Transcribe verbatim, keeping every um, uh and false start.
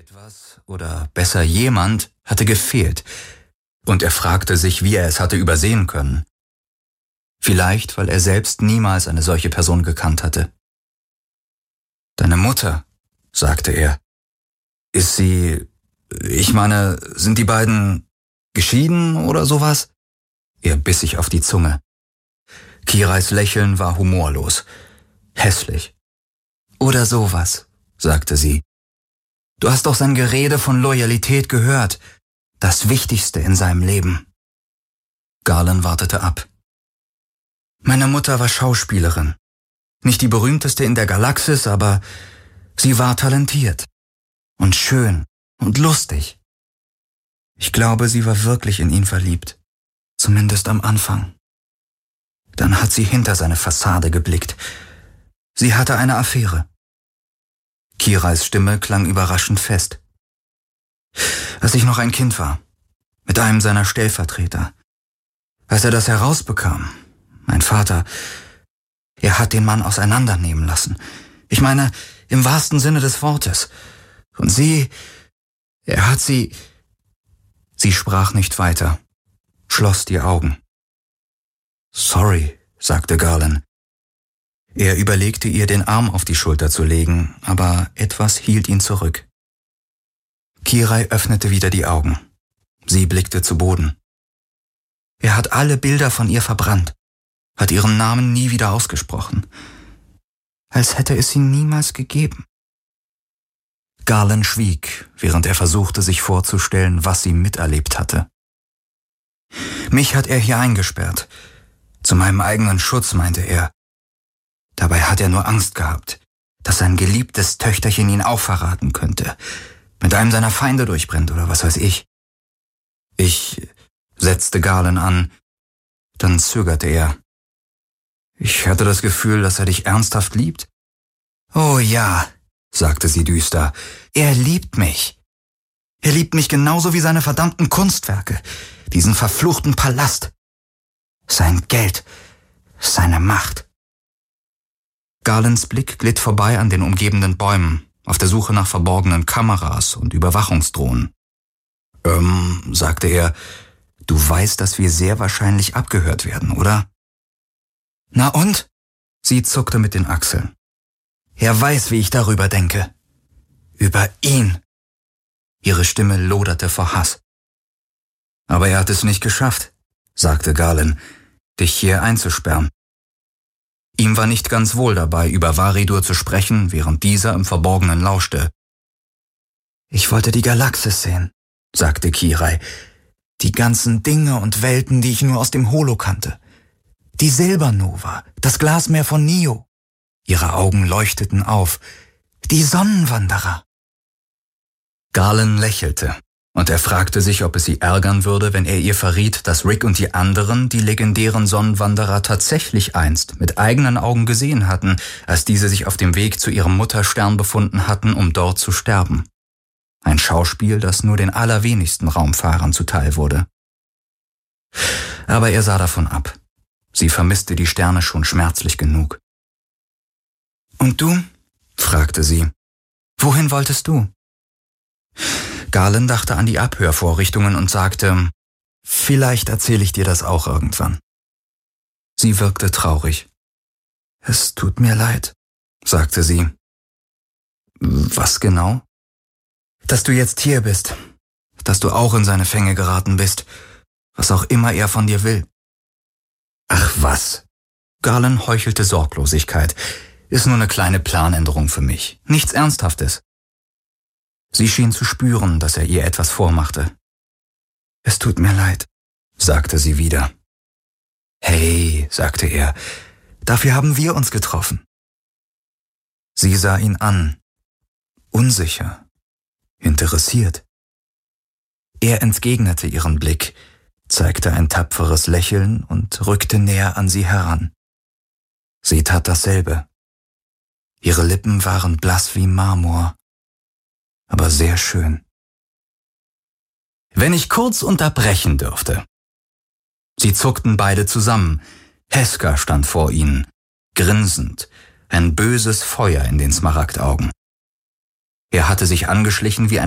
Etwas, oder besser jemand, hatte gefehlt, und er fragte sich, wie er es hatte übersehen können. Vielleicht, weil er selbst niemals eine solche Person gekannt hatte. »Deine Mutter«, sagte er. »Ist sie, ich meine, sind die beiden geschieden oder sowas?« Er biss sich auf die Zunge. Kirais Lächeln war humorlos, hässlich. »Oder sowas«, sagte sie. »Du hast doch sein Gerede von Loyalität gehört, das Wichtigste in seinem Leben.« Garland wartete ab. »Meine Mutter war Schauspielerin. Nicht die berühmteste in der Galaxis, aber sie war talentiert und schön und lustig. Ich glaube, sie war wirklich in ihn verliebt, zumindest am Anfang. Dann hat sie hinter seine Fassade geblickt. Sie hatte eine Affäre.« Kirais Stimme klang überraschend fest. »Als ich noch ein Kind war, mit einem seiner Stellvertreter. Als er das herausbekam, mein Vater, er hat den Mann auseinandernehmen lassen. Ich meine, im wahrsten Sinne des Wortes. Und sie, er hat sie...« Sie sprach nicht weiter, schloss die Augen. »Sorry«, sagte Garland. Er überlegte, ihr den Arm auf die Schulter zu legen, aber etwas hielt ihn zurück. Kirai öffnete wieder die Augen. Sie blickte zu Boden. Er hat alle Bilder von ihr verbrannt, hat ihren Namen nie wieder ausgesprochen. Als hätte es sie niemals gegeben. Garland schwieg, während er versuchte, sich vorzustellen, was sie miterlebt hatte. »Mich hat er hier eingesperrt. Zu meinem eigenen Schutz«, meinte er. Dabei hat er nur Angst gehabt, dass sein geliebtes Töchterchen ihn auch verraten könnte, mit einem seiner Feinde durchbrennt oder was weiß ich. »Ich«, setzte Garland an, dann zögerte er. »Ich hatte das Gefühl, dass er dich ernsthaft liebt.« »Oh ja«, sagte sie düster, »er liebt mich. Er liebt mich genauso wie seine verdammten Kunstwerke, diesen verfluchten Palast, sein Geld, seine Macht.« Garlands Blick glitt vorbei an den umgebenden Bäumen, auf der Suche nach verborgenen Kameras und Überwachungsdrohnen. »Ähm«, sagte er, »du weißt, dass wir sehr wahrscheinlich abgehört werden, oder?« »Na und?« Sie zuckte mit den Achseln. »Er weiß, wie ich darüber denke. Über ihn.« Ihre Stimme loderte vor Hass. »Aber er hat es nicht geschafft«, sagte Garland, »dich hier einzusperren.« Ihm war nicht ganz wohl dabei, über Varidur zu sprechen, während dieser im Verborgenen lauschte. »Ich wollte die Galaxis sehen«, sagte Kirai. »Die ganzen Dinge und Welten, die ich nur aus dem Holo kannte. Die Silbernova, das Glasmeer von Nio.« Ihre Augen leuchteten auf. »Die Sonnenwanderer.« Garland lächelte, und er fragte sich, ob es sie ärgern würde, wenn er ihr verriet, dass Rick und die anderen die legendären Sonnenwanderer tatsächlich einst mit eigenen Augen gesehen hatten, als diese sich auf dem Weg zu ihrem Mutterstern befunden hatten, um dort zu sterben. Ein Schauspiel, das nur den allerwenigsten Raumfahrern zuteil wurde. Aber er sah davon ab. Sie vermisste die Sterne schon schmerzlich genug. »Und du?«, fragte sie. »Wohin wolltest du?« Garland dachte an die Abhörvorrichtungen und sagte, »Vielleicht erzähle ich dir das auch irgendwann.« Sie wirkte traurig. »Es tut mir leid«, sagte sie. »Was genau?« »Dass du jetzt hier bist, dass du auch in seine Fänge geraten bist, was auch immer er von dir will.« »Ach was«, Garland heuchelte Sorglosigkeit, »ist nur eine kleine Planänderung für mich, nichts Ernsthaftes.« Sie schien zu spüren, dass er ihr etwas vormachte. »Es tut mir leid«, sagte sie wieder. »Hey«, sagte er, »dafür haben wir uns getroffen.« Sie sah ihn an, unsicher, interessiert. Er entgegnete ihren Blick, zeigte ein tapferes Lächeln und rückte näher an sie heran. Sie tat dasselbe. Ihre Lippen waren blass wie Marmor, aber sehr schön. »Wenn ich kurz unterbrechen dürfte.« Sie zuckten beide zusammen. Heska stand vor ihnen, grinsend, ein böses Feuer in den Smaragdaugen. Er hatte sich angeschlichen wie ein